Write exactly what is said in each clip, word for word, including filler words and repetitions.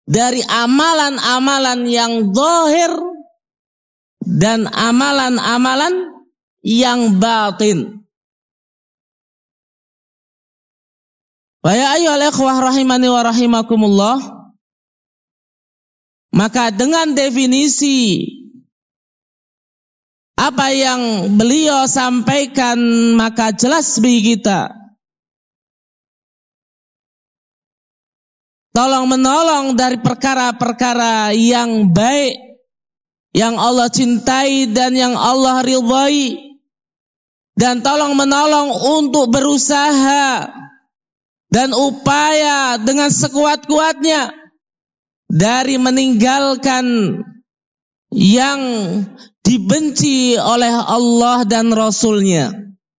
dari amalan-amalan yang zahir dan amalan-amalan yang batin. Wa ya ayyuhal ikhwah rahimani wa rahimakumullah, maka dengan definisi apa yang beliau sampaikan, maka jelas bagi kita tolong menolong dari perkara-perkara yang baik, yang Allah cintai dan yang Allah ridhai, dan tolong menolong untuk berusaha dan upaya dengan sekuat-kuatnya dari meninggalkan yang dibenci oleh Allah dan Rasul-Nya.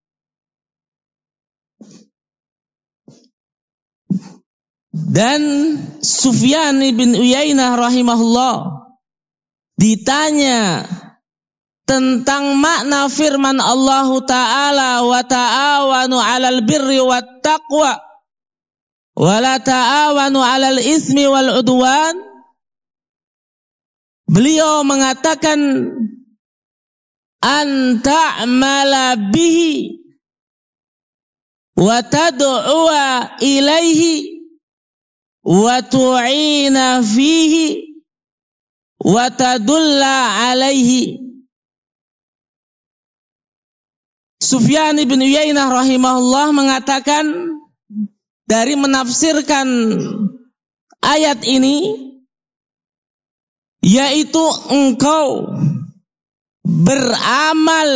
Dan Sufyan bin Uyainah rahimahullah ditanya tentang makna firman Allah Ta'ala, wa ta'awanu 'alal birri wat taqwa wa la ta'awanu 'alal ismi wal 'udwan. Beliau mengatakan an ta'mala bihi wa tad'uwa ilaihi wa tu'ina fihi wa tadulla alaihi. Sufyan bin Uyainah rahimahullah mengatakan dari menafsirkan ayat ini, yaitu engkau beramal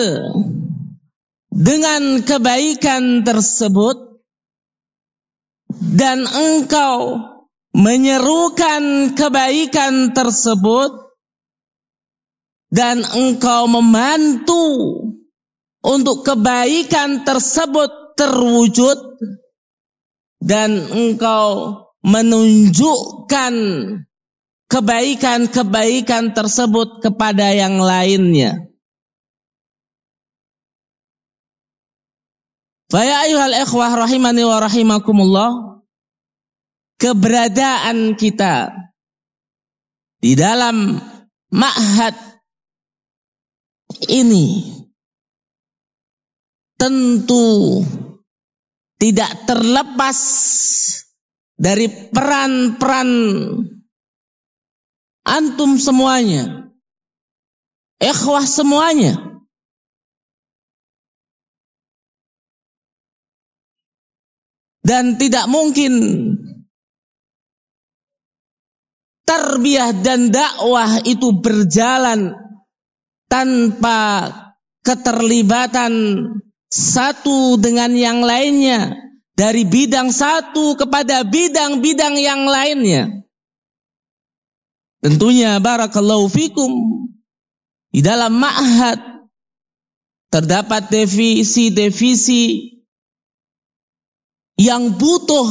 dengan kebaikan tersebut dan engkau menyerukan kebaikan tersebut dan engkau membantu untuk kebaikan tersebut terwujud dan engkau menunjukkan kebaikan-kebaikan tersebut kepada yang lainnya. Fa ya ayyuhal ikhwah rahimani wa rahimakumullah, keberadaan kita di dalam ma'had ini tentu tidak terlepas dari peran-peran antum semuanya, ikhwah semuanya. Dan tidak mungkin tarbiyah dan dakwah itu berjalan tanpa keterlibatan satu dengan yang lainnya, dari bidang satu kepada bidang-bidang yang lainnya. Tentunya barakallahu fikum, di dalam ma'had terdapat divisi-divisi yang butuh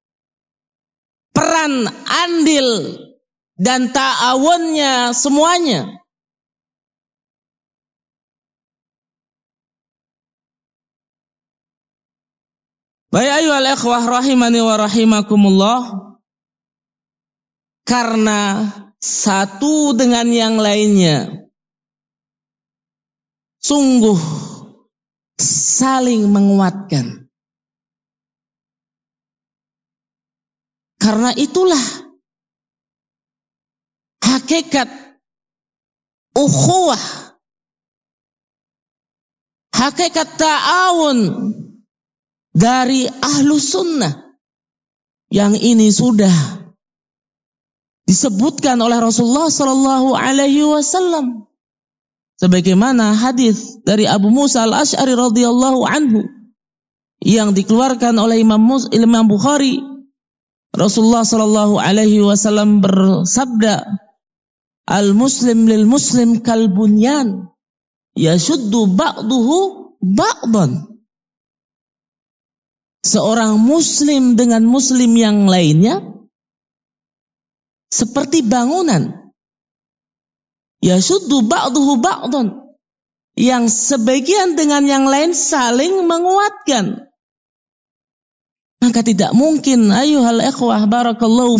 peran andil dan ta'awunnya semuanya. Baik ayyuhal ikhwah rahimani wa rahimakumullah, karena satu dengan yang lainnya sungguh saling menguatkan. Karena itulah hakikat ukhuwah, hakikat ta'awun dari ahlu sunnah, yang ini sudah disebutkan oleh Rasulullah Sallallahu Alaihi Wasallam, sebagaimana hadis dari Abu Musa al-Ash'ari radhiyallahu anhu yang dikeluarkan oleh Imam Muslim, Imam Bukhari. Rasulullah Sallallahu Alaihi Wasallam bersabda, al-muslim lil muslim kal bunyan yashuddu ba'duhu ba'dan. Seorang muslim dengan muslim yang lainnya seperti bangunan, yashuddu ba'duhu ba'dan, yang sebagian dengan yang lain saling menguatkan. Maka tidak mungkin ayuhal ikhwah barakallahu